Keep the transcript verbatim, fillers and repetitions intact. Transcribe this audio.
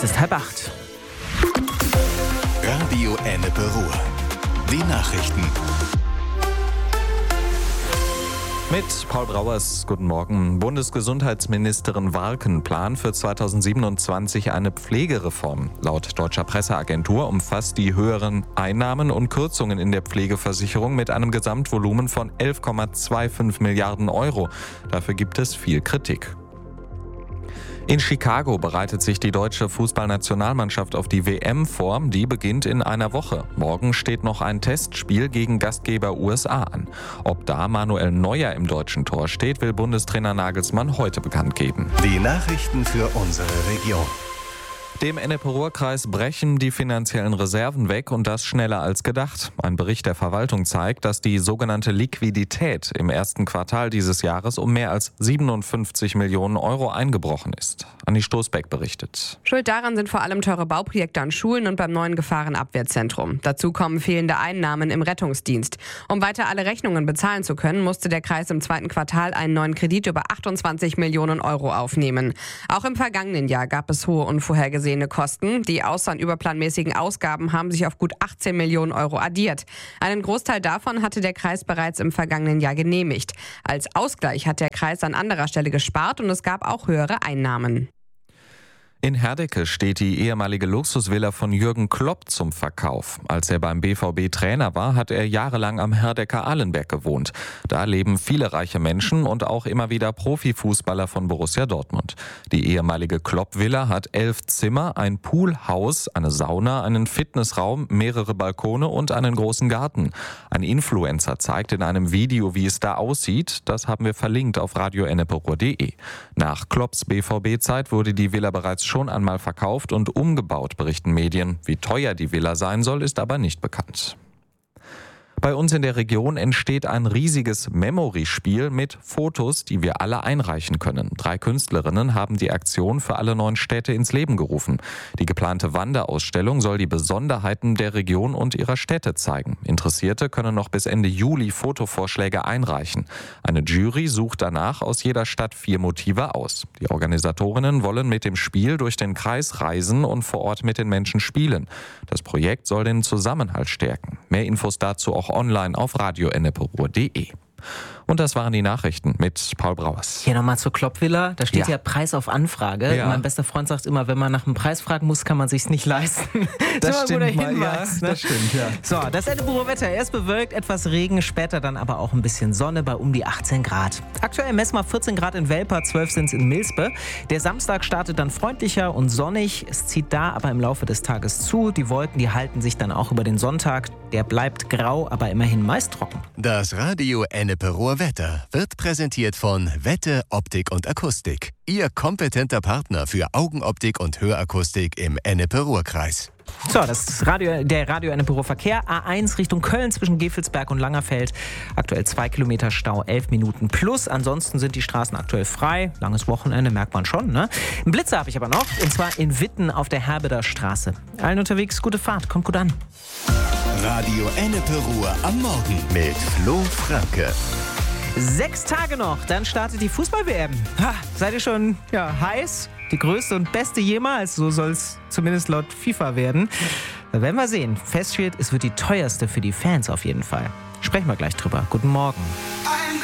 Es ist halb acht. Radio Ennepe Ruhr. Die Nachrichten. Mit Paul Brauers, guten Morgen. Bundesgesundheitsministerin Warken plant für zweitausendsiebenundzwanzig eine Pflegereform. Laut deutscher Presseagentur umfasst die höheren Einnahmen und Kürzungen in der Pflegeversicherung mit einem Gesamtvolumen von elf Komma fünfundzwanzig Milliarden Euro. Dafür gibt es viel Kritik. In Chicago bereitet sich die deutsche Fußballnationalmannschaft auf die W M vor. Die beginnt in einer Woche. Morgen steht noch ein Testspiel gegen Gastgeber U S A an. Ob da Manuel Neuer im deutschen Tor steht, will Bundestrainer Nagelsmann heute bekannt geben. Die Nachrichten für unsere Region. Dem Ennepe-Ruhr-Kreis brechen die finanziellen Reserven weg und das schneller als gedacht. Ein Bericht der Verwaltung zeigt, dass die sogenannte Liquidität im ersten Quartal dieses Jahres um mehr als siebenundfünfzig Millionen Euro eingebrochen ist. Anni Stoßbeck berichtet. Schuld daran sind vor allem teure Bauprojekte an Schulen und beim neuen Gefahrenabwehrzentrum. Dazu kommen fehlende Einnahmen im Rettungsdienst. Um weiter alle Rechnungen bezahlen zu können, musste der Kreis im zweiten Quartal einen neuen Kredit über achtundzwanzig Millionen Euro aufnehmen. Auch im vergangenen Jahr gab es hohe unvorhergesehene Kosten. Die außer überplanmäßigen Ausgaben haben sich auf gut achtzehn Millionen Euro addiert. Einen Großteil davon hatte der Kreis bereits im vergangenen Jahr genehmigt. Als Ausgleich hat der Kreis an anderer Stelle gespart und es gab auch höhere Einnahmen. In Herdecke steht die ehemalige Luxusvilla von Jürgen Klopp zum Verkauf. Als er beim B V B Trainer war, hat er jahrelang am Herdecker Ahlenberg gewohnt. Da leben viele reiche Menschen und auch immer wieder Profifußballer von Borussia Dortmund. Die ehemalige Klopp-Villa hat elf Zimmer, ein Poolhaus, eine Sauna, einen Fitnessraum, mehrere Balkone und einen großen Garten. Ein Influencer zeigt in einem Video, wie es da aussieht. Das haben wir verlinkt auf radio ennepe ruhr punkt de. Nach Klopps B V B-Zeit wurde die Villa bereits schon einmal verkauft und umgebaut, berichten Medien. Wie teuer die Villa sein soll, ist aber nicht bekannt. Bei uns in der Region entsteht ein riesiges Memory-Spiel mit Fotos, die wir alle einreichen können. Drei Künstlerinnen haben die Aktion für alle neun Städte ins Leben gerufen. Die geplante Wanderausstellung soll die Besonderheiten der Region und ihrer Städte zeigen. Interessierte können noch bis Ende Juli Fotovorschläge einreichen. Eine Jury sucht danach aus jeder Stadt vier Motive aus. Die Organisatorinnen wollen mit dem Spiel durch den Kreis reisen und vor Ort mit den Menschen spielen. Das Projekt soll den Zusammenhalt stärken. Mehr Infos dazu auch online auf radio ennepe ruhr punkt de. Und das waren die Nachrichten mit Paul Brauers. Hier nochmal zur Klopp-Villa. Da steht ja. ja Preis auf Anfrage. Ja. Mein bester Freund sagt immer, wenn man nach dem Preis fragen muss, kann man sich's nicht leisten. Das, das ist immer ein stimmt guter mal, Hinweis. ja, Ne? das stimmt, ja. So, das Ennepe-Ruhr Wetter. Erst bewölkt, etwas Regen, später dann aber auch ein bisschen Sonne bei um die achtzehn Grad. Aktuell messen wir vierzehn Grad in Welper, zwölf sind's in Milspe. Der Samstag startet dann freundlicher und sonnig. Es zieht da aber im Laufe des Tages zu. Die Wolken, die halten sich dann auch über den Sonntag. Der bleibt grau, aber immerhin meist trocken. Das Radio Ennepe Ruhr Wetter wird präsentiert von Wette, Optik und Akustik. Ihr kompetenter Partner für Augenoptik und Hörakustik im Ennepe-Ruhr-Kreis. So, das ist Radio, der Radio Ennepe Ruhr Verkehr. A eins Richtung Köln zwischen Gevelsberg und Langerfeld. Aktuell zwei Kilometer Stau, elf Minuten plus. Ansonsten sind die Straßen aktuell frei. Langes Wochenende, merkt man schon, ne? Einen Blitzer habe ich aber noch, und zwar in Witten auf der Herbeder Straße. Allen unterwegs, gute Fahrt, kommt gut an. Radio Ennepe Ruhr am Morgen mit Flo Franke. Sechs Tage noch, dann startet die Fußball-W M. Ha, seid ihr schon ja, heiß? Die größte und beste jemals, so soll es zumindest laut FIFA werden. Da werden wir sehen. Fest steht, es wird die teuerste für die Fans auf jeden Fall. Sprechen wir gleich drüber. Guten Morgen.